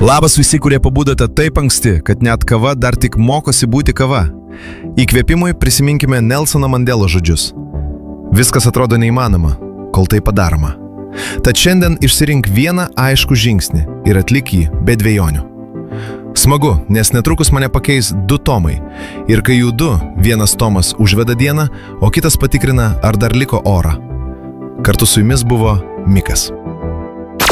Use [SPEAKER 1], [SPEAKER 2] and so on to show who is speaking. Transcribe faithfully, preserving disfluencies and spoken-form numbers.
[SPEAKER 1] Labas visi, kurie pabudote taip anksti, kad net kava dar tik mokosi būti kava. Įkvėpimui prisiminkime Nelsono Mandelo žodžius. Viskas atrodo neįmanoma, kol tai padaroma. Tad šiandien išsirink vieną aiškų žingsnį ir atlik jį be dvejonių. Smagu, nes netrukus mane pakeis du tomai. Ir kai jų du, vienas tomas užveda dieną, o kitas patikrina, ar dar liko orą. Kartu su jumis buvo Mikas.